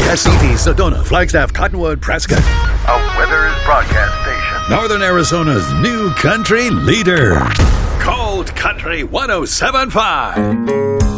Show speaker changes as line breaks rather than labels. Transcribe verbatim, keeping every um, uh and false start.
Casitas, Sedona, Flagstaff, Cottonwood, Prescott.
A Withers broadcast station.
Northern Arizona's new country leader. Cold Country one oh seven point five.